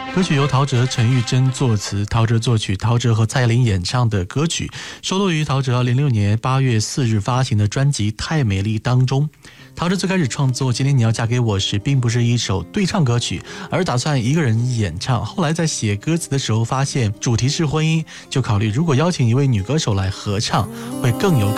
歌曲由陶喆、陈玉珍作词，陶喆作曲，陶喆和蔡依林演唱的歌曲收录于陶喆2006年8月4日发行的专辑《太美丽》当中。陶喆最开始创作《今天你要嫁给我》时并不是一首对唱歌曲，而打算一个人演唱。后来在写歌词的时候发现主题是婚姻，就考虑如果邀请一位女歌手来合唱会更有感